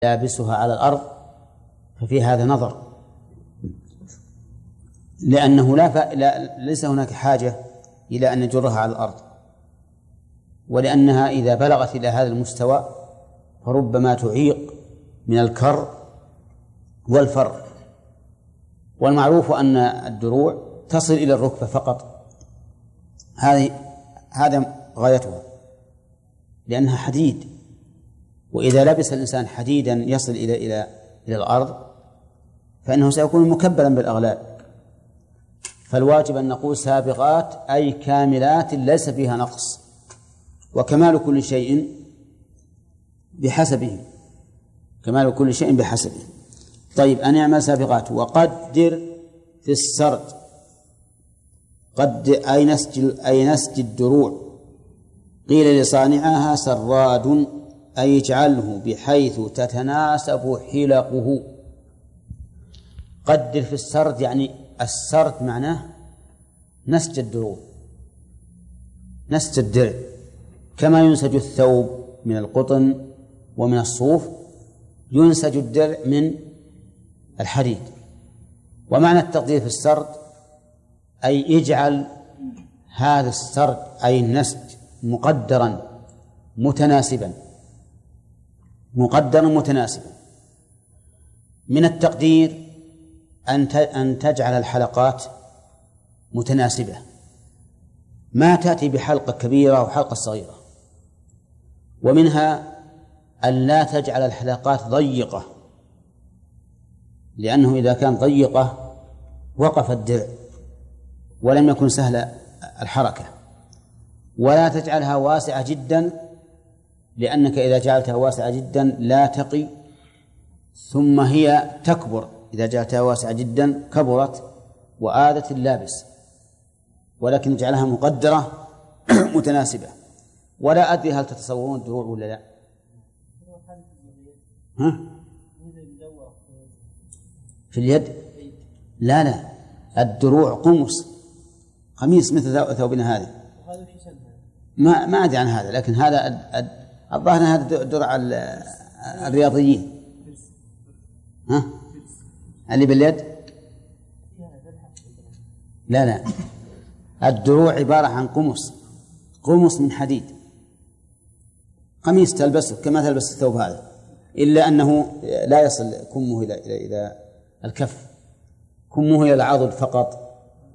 لابسها على الأرض ففي هذا نظر، لأنه ليس هناك حاجة إلى أن نجرها على الأرض، ولأنها إذا بلغت إلى هذا المستوى فربما تعيق من الكر والفر. والمعروف أن الدروع تصل إلى الركبة فقط، هذا غايتها لأنها حديد، وإذا لبس الإنسان حديدا يصل إلى الأرض فإنه سيكون مكبلا بالأغلال. فالواجب أن نقول سابغات أي كاملات ليس فيها نقص، وكمال كل شيء بحسبه، كمال كل شيء بحسبه. طيب، أن يعمل سابغات. وقدر في السرد، أي نسج الدروع. قيل لصانعها سراد، أي اجعله بحيث تتناسب حلقه. قدر في السرد، يعني السرد معناه نسج الدروع، نسج الدرع، كما ينسج الثوب من القطن ومن الصوف ينسج الدرع من الحديد. ومعنى التقدير في السرد أي اجعل هذا السرد أي النسج مقدرا متناسبا، مقدرا متناسبا. من التقدير أن تجعل الحلقات متناسبة، ما تأتي بحلقة كبيرة أو حلقة صغيرة. ومنها أن لا تجعل الحلقات ضيقة، لأنه إذا كان ضيقة وقف الدرع ولم يكن سهل الحركة. ولا تجعلها واسعة جدا، لأنك إذا جعلتها واسعة جدا لا تقي، ثم هي تكبر. إذا جعلتها واسعة جدا كبرت وآذت اللابس. ولكن اجعلها مقدرة متناسبة. ولا أدري هل تتصورون الدروع ولا لا؟ ها؟ في اليد؟ لا، الدروع قميص مثل ثوبنا هذا. ما أدري عن هذا، لكن هذا الظاهر هذا درع الرياضيين. ها؟ اللي باليد؟ لا، الدروع عبارة عن قمص من حديد، قميص تلبسه كما تلبس الثوب هذا، إلا أنه لا يصل كمه إلى الكف، كمه إلى العضد فقط.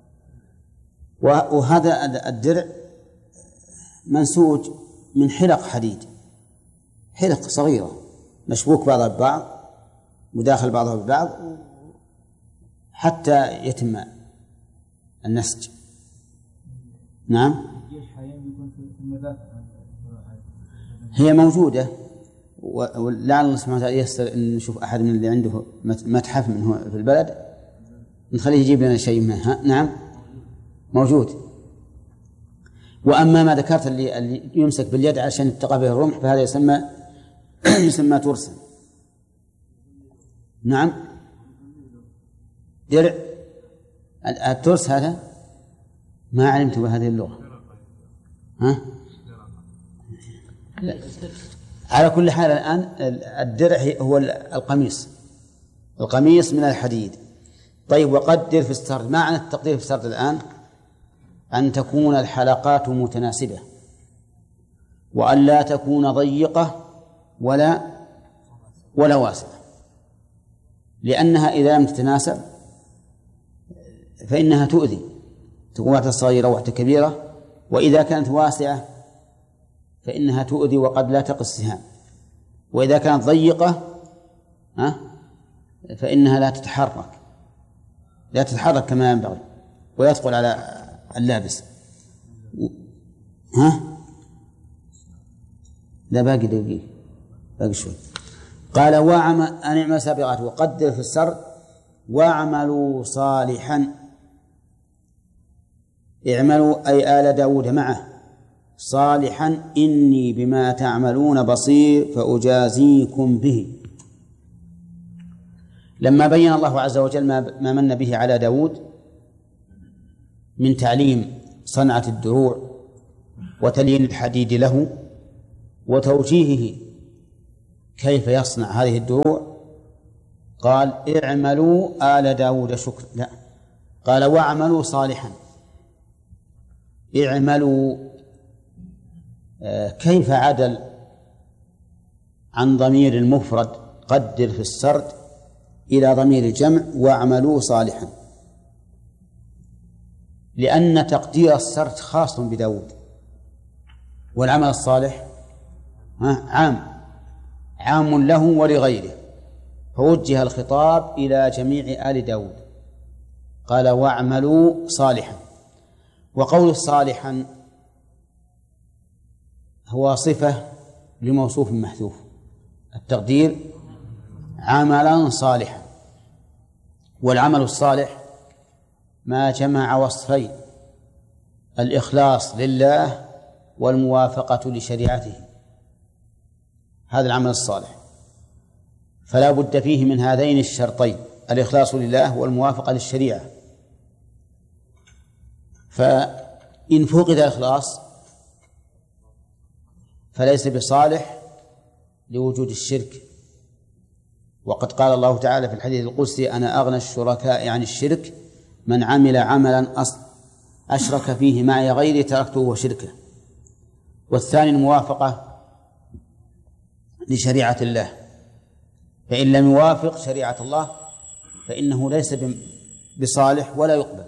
وهذا الدرع منسوج من حلق حديد، حلق صغيرة مشبوك بعضها ببعض، مداخل بعضها ببعض حتى يتم النسج. نعم، هي موجودة، ولعل الله سبحانه وتعالى ييسر أن نشوف أحد من اللي عنده متحف منه في البلد نخليه يجيب لنا شيء منها. نعم موجود. وأما ما ذكرت اللي يمسك باليد عشان يتقى به الرمح فهذا يسمى ترسا. نعم، درع. الترس هذا ما علمت بهذه اللغة. ها؟ لا. على كل حال الآن الدرع هو القميص من الحديد. طيب، وقدر في السرد. ما معنى التقدير في السرد الآن؟ أن تكون الحلقات متناسبة، وأن لا تكون ضيقة ولا واسعة، لأنها إذا لم تتناسب فإنها تؤذي، تكون واحدة صغيرة وواحدة كبيرة. وإذا كانت واسعة فإنها تؤذي وقد لا تقي السهام. وإذا كانت ضيقة فإنها لا تتحرك كما ينبغي ويثقل على اللابس. لا، باقي دقيقة، باقي شوي. قال أن يعمل سابغات. وقدر في السرد. واعملوا صالحا، اعملوا أي آل داود معه صالحا إني بما تعملون بصير فأجازيكم به. لما بين الله عز وجل ما من به على داود من تعليم صنعة الدروع وتليين الحديد له وتوجيهه كيف يصنع هذه الدروع؟ قال اعملوا آل داود شكرا، لا، قال واعملوا صالحا. اعملوا كيف عدل عن ضمير المفرد قدر في السرد إلى ضمير الجمع واعملوا صالحا؟ لأن تقدير السرد خاص بداود، والعمل الصالح عام له ولغيره، فوجه الخطاب إلى جميع آل داود. قال واعملوا صالحا. وقول صالحا هو صفة لموصوف محذوف، التقدير عملا صالحا. والعمل الصالح ما جمع وصفين: الإخلاص لله والموافقة لشريعته، هذا العمل الصالح. فلا بد فيه من هذين الشرطين: الإخلاص لله والموافقة للشريعة. فإن فقد الإخلاص فليس بصالح لوجود الشرك. وقد قال الله تعالى في الحديث القدسي: أنا أغنى الشركاء عن الشرك، من عمل عملا أشرك فيه معي غيري تركته وشركه. والثاني الموافقة لشريعة الله، فإن لم يوافق شريعة الله فإنه ليس بصالح ولا يقبل.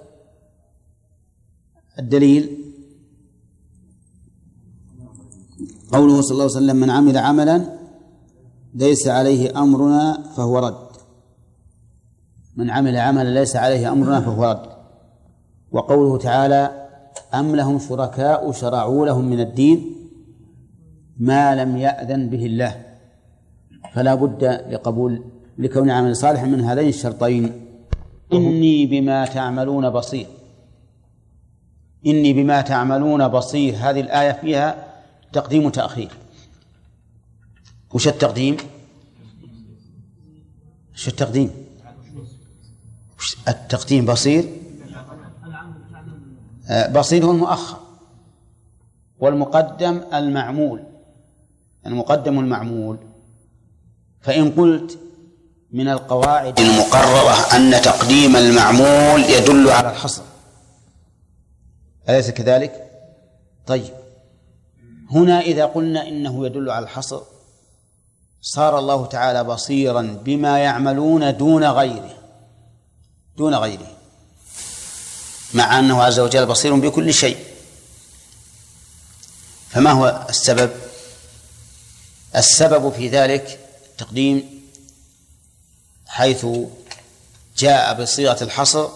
الدليل قوله صلى الله عليه وسلم: من عمل عملا ليس عليه أمرنا فهو رد. من عمل عملا ليس عليه أمرنا فهو رد. وقوله تعالى: أم لهم شركاء شرعوا لهم من الدين ما لم يأذن به الله. فلا بد لكون عمل صالح من هذين الشرطين: إني بما تعملون بصير. إني بما تعملون بصير، هذه الآية فيها تقديم وتأخير. وش التقديم؟ وش التقديم؟ التقديم بصير. بصير هو المؤخر، والمقدم المعمول. المقدم المعمول. فإن قلت من القواعد المقررة أن تقديم المعمول يدل على الحصر، أليس كذلك؟ طيب، هنا إذا قلنا إنه يدل على الحصر صار الله تعالى بصيرا بما يعملون دون غيره، مع أنه عز وجل بصير بكل شيء. فما هو السبب؟ السبب في ذلك تقديم حيث جاء بصيغة الحصر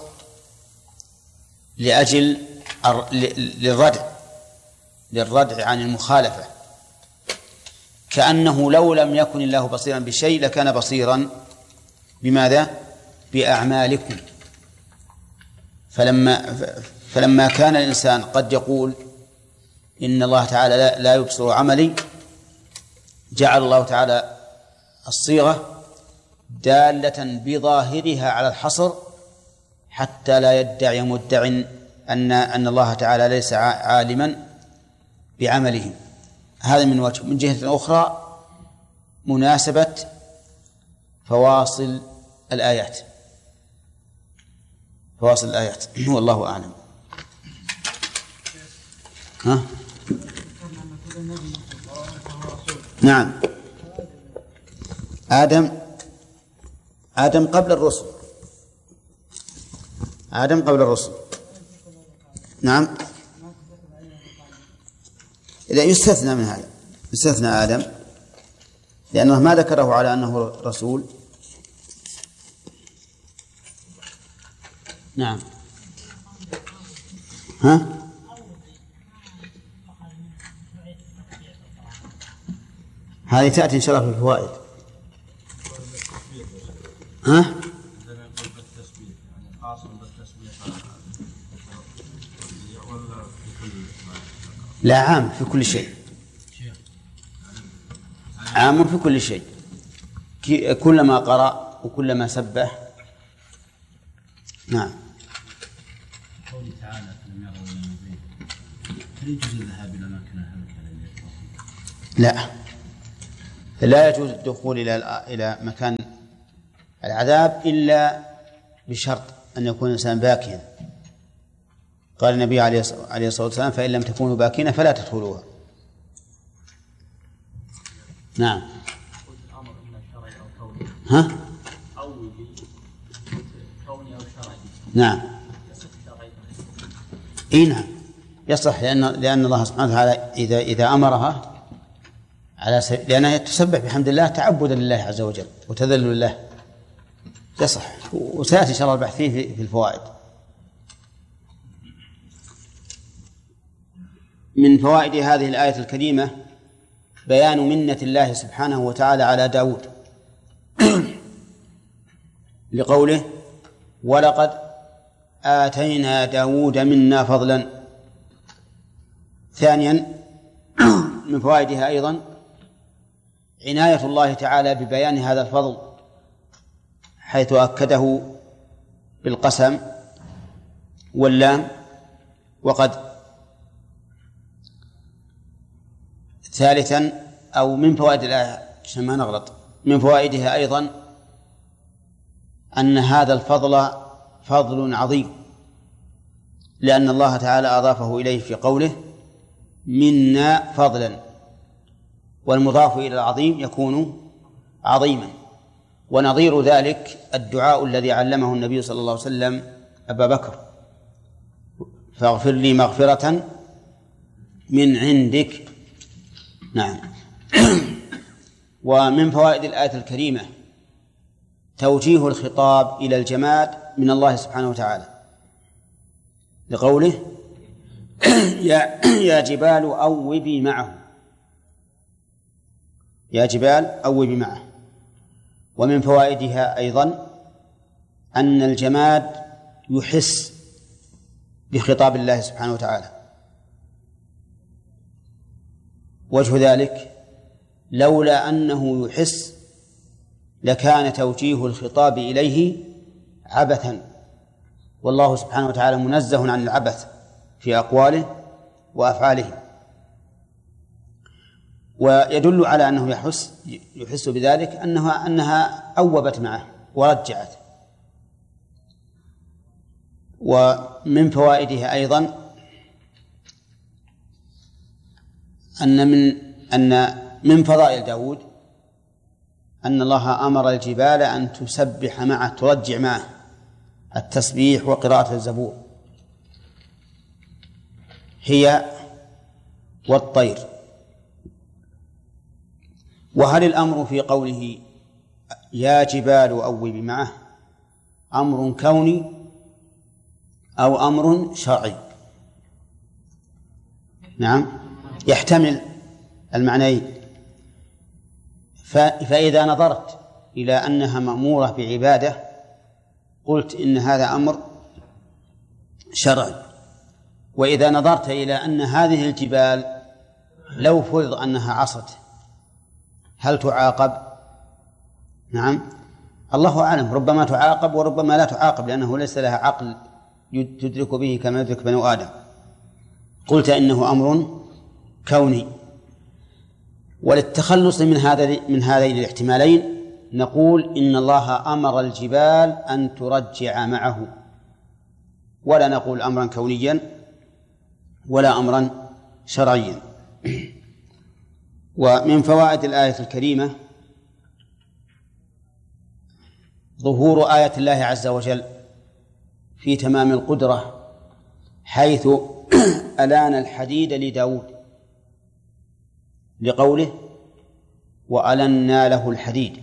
لأجل للردع عن المخالفة، كأنه لو لم يكن الله بصيرا بشيء لكان بصيرا بماذا؟ بأعمالكم. فلما كان الإنسان قد يقول إن الله تعالى لا يبصر عملي، جعل الله تعالى الصيغة دالة بظاهرها على الحصر حتى لا يدعي مدع أن الله تعالى ليس عالما بعملهم. هذا من وجه. من جهة أخرى مناسبة فواصل الآيات والله أعلم. نعم، آدم قبل الرسل. نعم، إذا يستثنى من هذا، يستثنى آدم لأنه ما ذكره على أنه رسول. نعم. هذه تأتي إن شاء الله في الفوائد. لا، عام في كل شيء، عام في كل شيء، كلما قرأ وكلما سبح. نعم. قوله تعالى: فلم يروا إلى ما بين، هل يجوز الذهاب إلى أماكن الهلكة؟ لا، لا يجوز الدخول إلى مكان العذاب إلا بشرط أن يكون الإنسان باكيا. قال النبي عليه الصلاة والسلام: فإن لم تكونوا باكين فلا تدخلوها. نعم. ها؟ نعم. إيه نعم يصح، لأن الله سبحانه وتعالى إذا أمرها لأنها تسبح بحمد الله تعبدا لله عز وجل وتذلل له، يصح. وسيأتي إن شاء الله البحث فيه في الفوائد. من فوائد هذه الآية الكريمة بيان منة الله سبحانه وتعالى على داود لقوله: ولقد آتينا داود منا فضلا. ثانيا من فوائدها أيضا عناية الله تعالى ببيان هذا الفضل، حيث أكده بالقسم واللام وقد. ثالثا أو من فوائد الآية عشان ما نغلط، من فوائدها أيضا أن هذا الفضل فضل عظيم، لأن الله تعالى أضافه إليه في قوله: منا فضلا، والمضاف إلى العظيم يكون عظيما. ونظير ذلك الدعاء الذي علمه النبي صلى الله عليه وسلم أبا بكر: فاغفر لي مغفرة من عندك. نعم. ومن فوائد الآية الكريمة توجيه الخطاب إلى الجماد من الله سبحانه وتعالى لقوله: يا جبال أوبي معه، يا جبال أوبي معه. ومن فوائدها أيضا أن الجماد يحس بخطاب الله سبحانه وتعالى. وجه ذلك لولا أنه يحس لكان توجيه الخطاب إليه عبثا، والله سبحانه وتعالى منزه عن العبث في أقواله وأفعاله. ويدل على أنه يحس بذلك أنها أوبت معه ورجعت. ومن فوائدها أيضا أن من فضائل داود أن الله أمر الجبال أن تسبح معه، ترجع معه التسبيح وقراءة الزبور، هي والطير. وهل الأمر في قوله يا جبال أوبي معه أمر كوني أو أمر شرعي؟ نعم، يحتمل المعنيين. فإذا نظرت إلى أنها مأمورة بعبادة قلت إن هذا أمر شرعي. وإذا نظرت إلى أن هذه الجبال لو فرض أنها عصت هل تعاقب؟ نعم، الله أعلم، ربما تعاقب وربما لا تعاقب، لأنه ليس لها عقل تدرك به كما يدرك بنو آدم. قلت إنه أمر كوني. وللتخلص من هذين الاحتمالين نقول إن الله أمر الجبال أن ترجع معه، ولا نقول أمرا كونيا ولا أمرا شرعيا. ومن فوائد الآية الكريمة ظهور آية الله عز وجل في تمام القدرة، حيث ألان الحديد لداود لقوله وألنا له الحديد.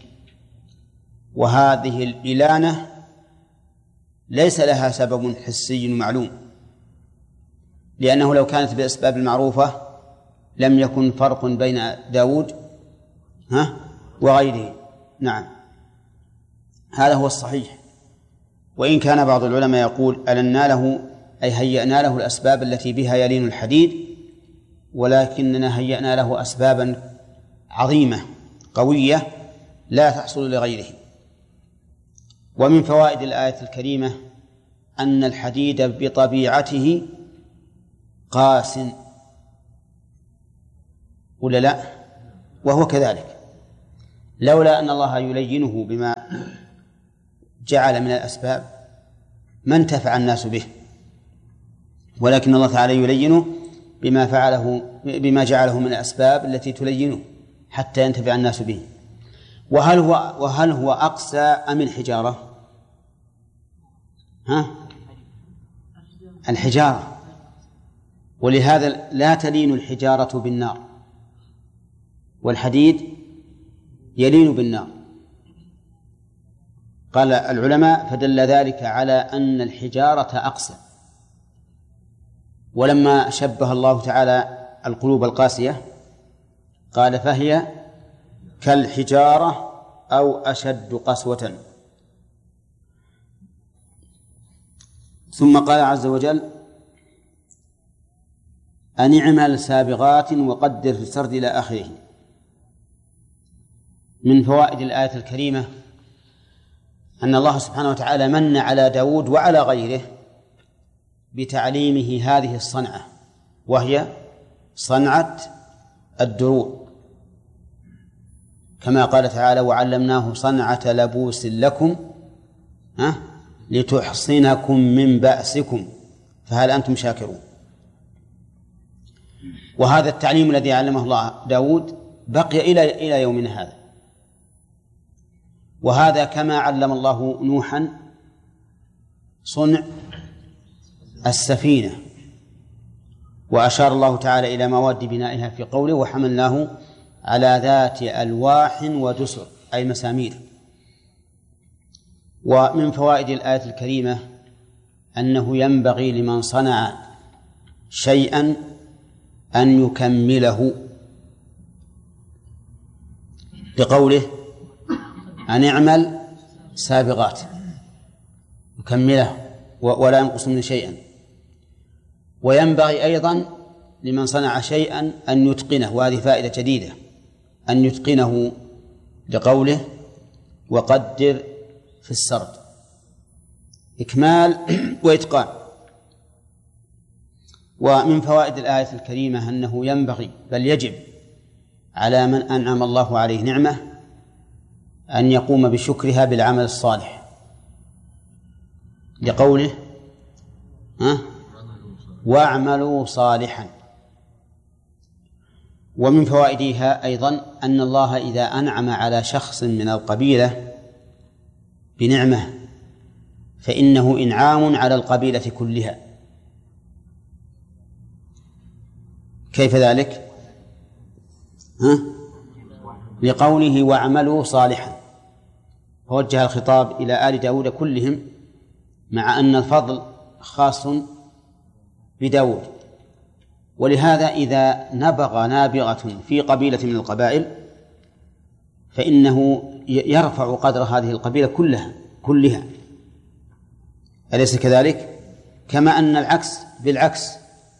وهذه الإلانة ليس لها سبب حسي معلوم، لأنه لو كانت بالأسباب المعروفة لم يكن فرق بين داود وغيره. نعم، هذا هو الصحيح. وإن كان بعض العلماء يقول ألنا له أي هيأنا له الأسباب التي بها يلين الحديد، ولكننا هيأنا له أسبابا عظيمة قوية لا تحصل لغيره. ومن فوائد الآية الكريمة أن الحديد بطبيعته قاس، ولا لا؟ وهو كذلك، لولا أن الله يلينه بما جعل من الأسباب ما انتفع الناس به، ولكن الله تعالى يلينه بما جعله من الأسباب التي تلينه حتى ينتفع الناس به. وهل هو أقسى أم الحجارة؟ الحجارة، ولهذا لا تلين الحجارة بالنار، والحديد يلين بالنار. قال العلماء فدل ذلك على أن الحجارة أقسى. ولما شبه الله تعالى القلوب القاسية قال فهي كالحجارة أو أشد قسوة. ثم قال عز وجل أن اعمل سابغات وقدر في السرد إلى آخره. من فوائد الآية الكريمة أن الله سبحانه وتعالى من على داود وعلى غيره بتعليمه هذه الصنعة، وهي صنعة الدروع، كما قال تعالى وعلمناه صنعة لبوس لكم لتحصنكم من بأسكم فهل أنتم شاكرون. وهذا التعليم الذي علمه الله داود بقي إلى يومنا هذا. وهذا كما علم الله نوحا صنع السفينة، وأشار الله تعالى إلى مواد بنائها في قوله وحملناه على ذات ألواح ودسر أي مسامير. ومن فوائد الآية الكريمة أنه ينبغي لمن صنع شيئا أن يكمله، لقوله أن اعمل سابغات، يكمله ولا ينقص منه شيئا. وينبغي أيضا لمن صنع شيئا أن يتقنه، وهذه فائدة جديدة، أن يتقنه، لقوله وقدر في السرد، إكمال وإتقان. ومن فوائد الآية الكريمة أنه ينبغي بل يجب على من أنعم الله عليه نعمة أن يقوم بشكرها بالعمل الصالح، لقوله واعملوا صالحا. ومن فوائدها أيضا أن الله إذا أنعم على شخص من القبيلة بنعمة فإنه إنعام على القبيلة كلها. كيف ذلك؟ لقوله واعملوا صالحا، فوجه الخطاب إلى آل داود كلهم، مع أن الفضل خاص بداود. ولهذا إذا نبغ نابغة في قبيلة من القبائل فإنه يرفع قدر هذه القبيلة كلها، أليس كذلك؟ كما أن العكس بالعكس،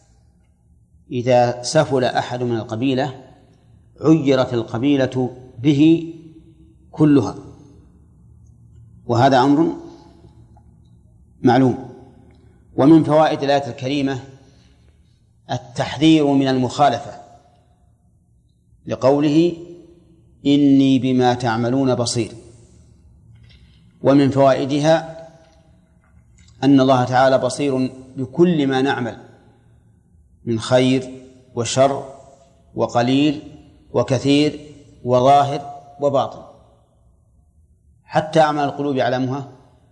إذا سفل أحد من القبيلة عيرت القبيلة به كلها، وهذا أمر معلوم. ومن فوائد الآية الكريمة التحذير من المخالفة، لقوله إني بما تعملون بصير. ومن فوائدها أن الله تعالى بصير بكل ما نعمل من خير وشر وقليل وكثير وظاهر وباطن، حتى أعمال القلوب يعلمها.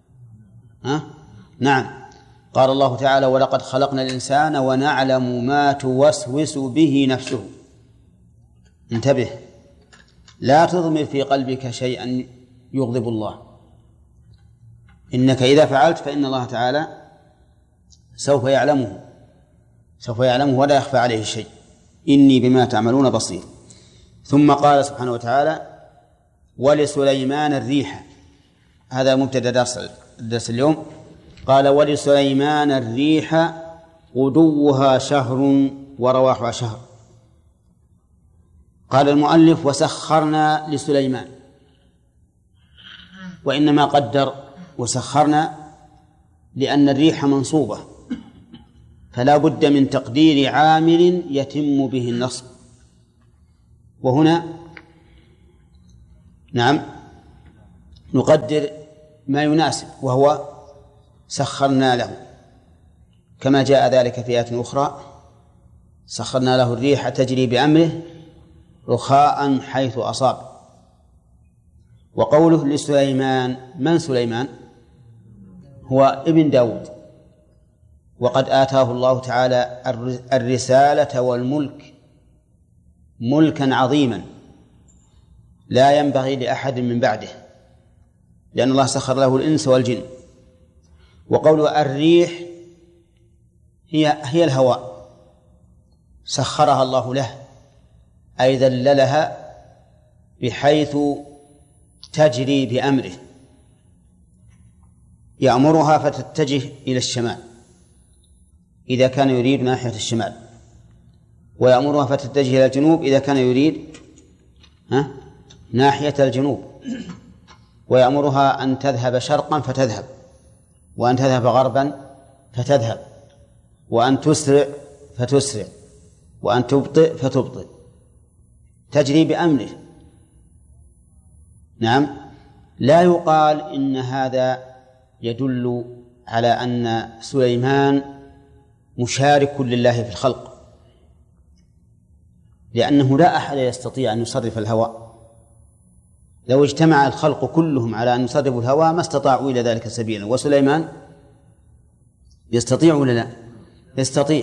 نعم، قال الله تعالى ولقد خلقنا الإنسان ونعلم ما توسوس به نفسه. انتبه، لا تضمر في قلبك شيئا يغضب الله، إنك إذا فعلت فإن الله تعالى سوف يعلمه ولا يخفى عليه شيء. إني بما تعملون بصير. ثم قال سبحانه وتعالى ولسليمان الريح، هذا مبتدأ درس اليوم. قال ولسليمان الريح غدوها شهر ورواحها شهر. قال المؤلف وسخرنا لسليمان، وإنما قدر وسخرنا لأن الريح منصوبة، فلا بد من تقدير عامل يتم به النصب. وهنا نعم نقدر ما يناسب، وهو سخرنا له، كما جاء ذلك في آية أخرى: سخرنا له الريح تجري بأمره رخاء حيث أصاب. وقوله لسليمان، من سليمان؟ هو ابن داود، وقد آتاه الله تعالى الرسالة والملك ملكا عظيما لا ينبغي لأحد من بعده، لأن الله سخر له الإنس والجن. وقوله الريح هي الهواء، سخرها الله له أي ذللها بحيث تجري بأمره، يأمرها فتتجه إلى الشمال إذا كان يريد ناحية الشمال، ويأمرها فتتجه إلى الجنوب إذا كان يريد ناحية الجنوب، ويأمرها أن تذهب شرقا فتذهب، وأن تذهب غربا فتذهب، وأن تسرع فتسرع، وأن تبطئ فتبطئ، تجري بأمره. نعم، لا يقال إن هذا يدل على أن سليمان مشارك لله في الخلق، لأنه لا أحد يستطيع أن يصرف الهواء. لو اجتمع الخلق كلهم على أن يصرفوا الهواء ما استطاعوا إلى ذلك سبيلا، وسليمان يستطيع ولا لا؟ يستطيع.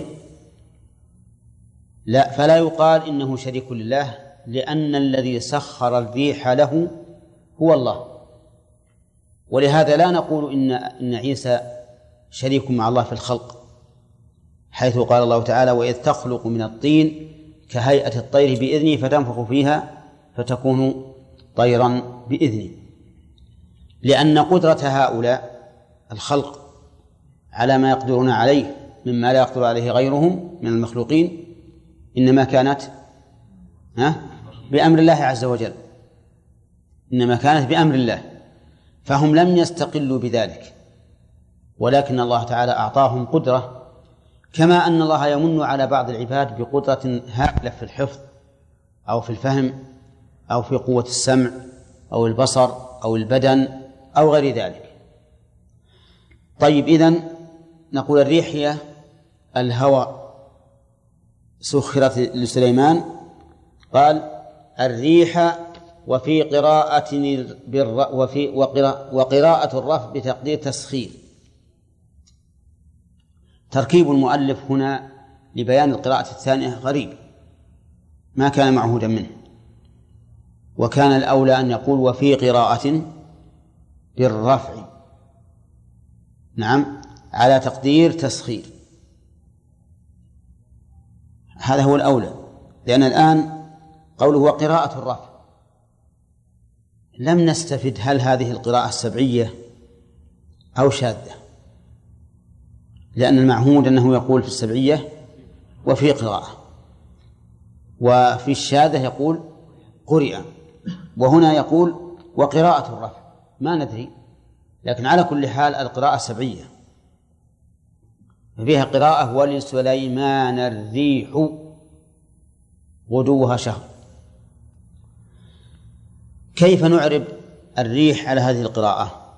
لا، فلا يقال إنه شريك لله، لأن الذي سخر الريح له هو الله. ولهذا لا نقول إن عيسى شريك مع الله في الخلق، حيث قال الله تعالى: وإذ تخلق من الطين كهيئة الطير بإذنه فتنفخ فيها فتكون طيرا بإذنه، لأن قدرة هؤلاء الخلق على ما يقدرون عليه مما لا يقدر عليه غيرهم من المخلوقين إنما كانت بأمر الله عز وجل، إنما كانت بأمر الله، فهم لم يستقلوا بذلك، ولكن الله تعالى أعطاهم قدرة، كما أن الله يمن على بعض العباد بقدرة هائلة في الحفظ أو في الفهم أو في قوة السمع أو البصر أو البدن أو غير ذلك. طيب، إذن نقول الريح هي الهواء سخرت لسليمان. قال الريح، وفي قراءة وقراءة الرفع بتقدير تسخير. تركيب المؤلف هنا لبيان القراءة الثانية غريب، ما كان معهودا منه، وكان الأولى أن يقول وفي قراءة بالرفع، نعم، على تقدير تسخير، هذا هو الأولى، لأن الآن قوله وقراءة الرفع لم نستفد هل هذه القراءة السبعية أو شاذة، لأن المعهود أنه يقول في السبعية وفي قراءة، وفي الشاذة يقول قرئ، وهنا يقول وقراءة الرفع، ما ندري، لكن على كل حال القراءة سبعية، فيها قراءة ولسليمان الريح غدوها شهر. كيف نعرب الريح على هذه القراءة؟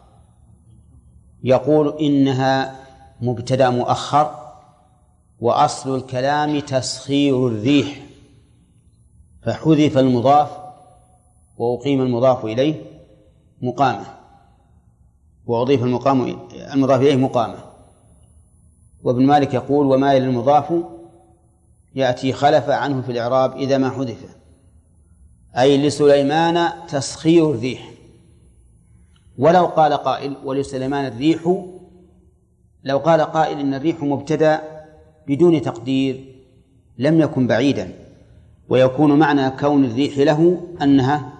يقول إنها مبتدأ مؤخر، وأصل الكلام تسخير الريح، فحذف المضاف وأقيم المضاف إليه مقامة، وأضيف المضاف إليه مقامة. وابن مالك يقول وما يلي المضاف يأتي خلف عنه في الإعراب إذا ما حذف، أي لسليمان تسخير الريح. ولو قال قائل ولسليمان الريح، لو قال قائل إن الريح مبتدأ بدون تقدير لم يكن بعيدا، ويكون معنى كون الريح له أنها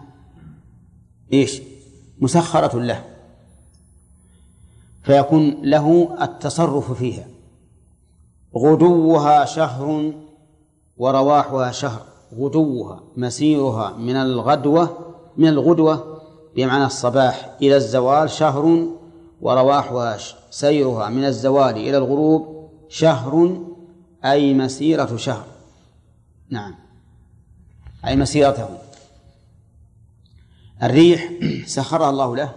مسخرة له، فيكون له التصرف فيها. غدوها شهر ورواحها شهر، غدوها مسيرها من الغدوة بمعنى الصباح إلى الزوال شهر، ورواحها سيرها من الزوال إلى الغروب شهر، أي مسيرة شهر، نعم، أي مسيرته. الريح سخرها الله له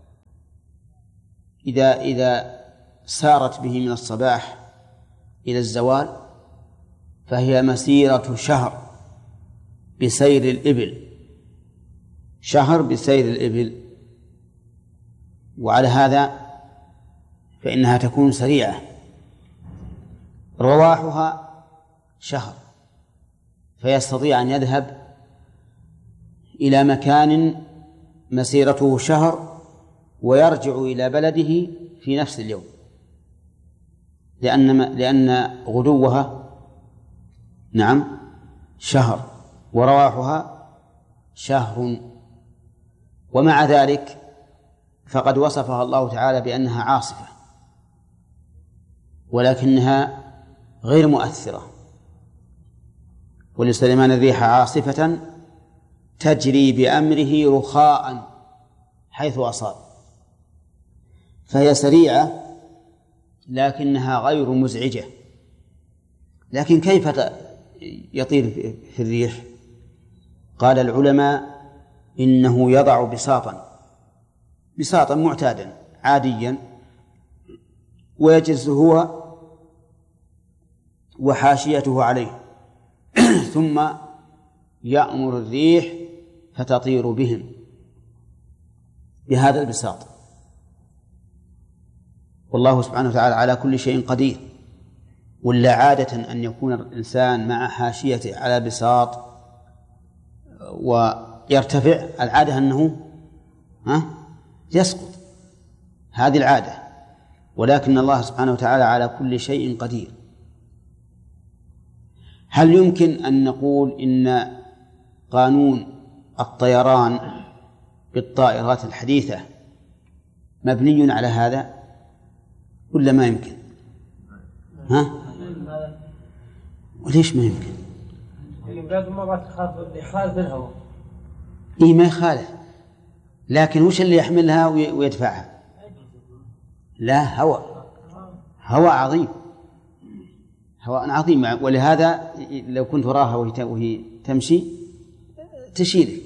إذا سارت به من الصباح إلى الزوال فهي مسيرة شهر بسير الإبل، شهر بسير الإبل، وعلى هذا فإنها تكون سريعة. رواحها شهر، فيستطيع أن يذهب إلى مكان مسيرته شهر ويرجع إلى بلده في نفس اليوم، لأن غدوها شهر ورواحها شهر. ومع ذلك فقد وصفها الله تعالى بأنها عاصفة، ولكنها غير مؤثرة. ولسليمان الريح عاصفة تجري بأمره رخاء حيث أصاب، فهي سريعة لكنها غير مزعجة. لكن كيف يطير في الريح؟ قال العلماء إنه يضع بساطا معتادا عاديا، ويجلس هو وحاشيته عليه ثم يأمر الريح فتطير بهم بهذا البساط. والله سبحانه وتعالى على كل شيء قدير. ولا عادة أن يكون الإنسان مع حاشيته على بساط ويرتفع، العادة أنه يسقط، هذه العادة. ولكن الله سبحانه وتعالى على كل شيء قدير. هل يمكن أن نقول إن قانون الطيران بالطائرات الحديثة مبني على هذا ولا ما يمكن؟ وليش ما يمكن؟ يخالف الهواء. إيه ما يخالف، لكن وش اللي يحملها ويدفعها؟ لا، هواء عظيم، هواء عظيم. ولهذا لو كنت وراها وهي تمشي تشيلك،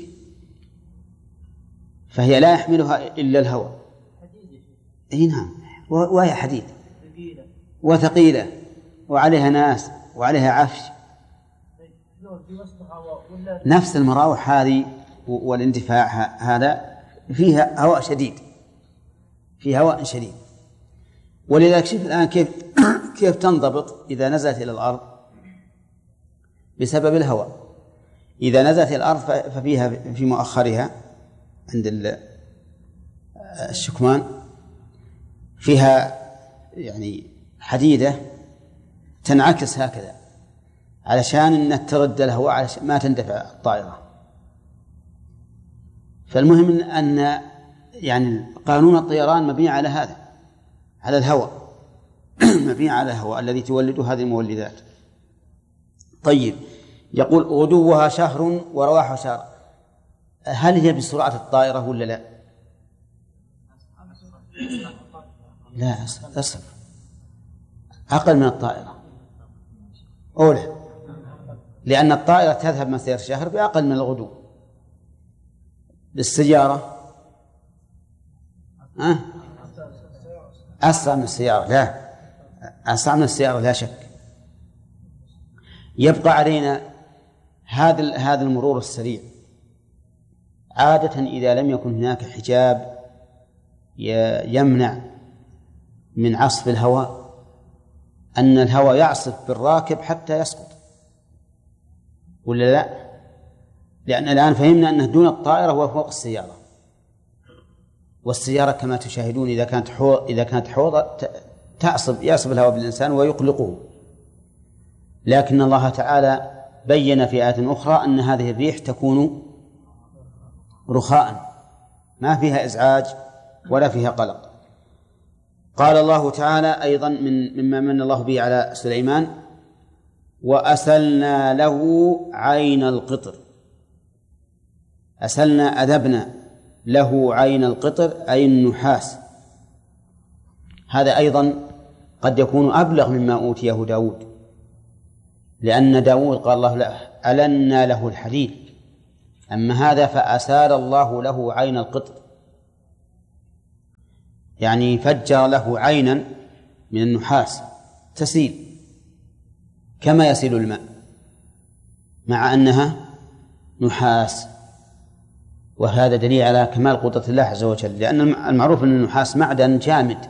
فهي لا يحملها إلا الهواء. أي نعم، وهي حديد وثقيلة وعليها ناس وعليها عفش. نفس المراوح هذه والاندفاع هذا فيها هواء شديد، في هواء شديد. ولذلك شوف الآن كيف تنضبط إذا نزلت إلى الأرض بسبب الهواء. إذا نزلت إلى الأرض ففيها في مؤخرها عند الشكمان فيها يعني حديدة تنعكس هكذا علشان أن ترد الهواء علشان ما تندفع الطائرة. فالمهم أن يعني قانون الطيران مبني على هذا، على الهواء مبني على الهواء الذي تولد هذه المولدات. طيب، يقول غدوها شهر ورواحها شهر. هل هي بسرعة الطائرة ولا لا؟ لا، أسرع، أقل من الطائرة أولى، لأن الطائرة تذهب مسير شهر بأقل من الغدو. بالسيارة أسرع من السيارة، لا، أسرع من السيارة لا شك. يبقى علينا هذا المرور السريع. عادة إذا لم يكن هناك حجاب يمنع من عصف الهواء، أن الهواء يعصف بالراكب حتى يسقط، ولا لا؟ لأن الآن فهمنا أنه دون الطائرة وفوق السيارة. والسيارة كما تشاهدون إذا كانت حوض يعصف الهواء بالإنسان ويقلقه. لكن الله تعالى بين في آية أخرى أن هذه الريح تكون رخاء، ما فيها إزعاج ولا فيها قلق. قال الله تعالى أيضا مما من الله به على سليمان: وأسلنا له عين القطر. أسلنا أذبنا له عين القطر أي النحاس. هذا أيضا قد يكون أبلغ مما أوتيه داود، لأن داود قال الله له: ألنا له الحديد أما هذا فأسال الله له عين القطر، يعني فجر له عينا من النحاس تسيل كما يسيل الماء مع أنها نحاس. وهذا دليل على كمال قدرة الله عز وجل، لأن المعروف أن النحاس معدن جامد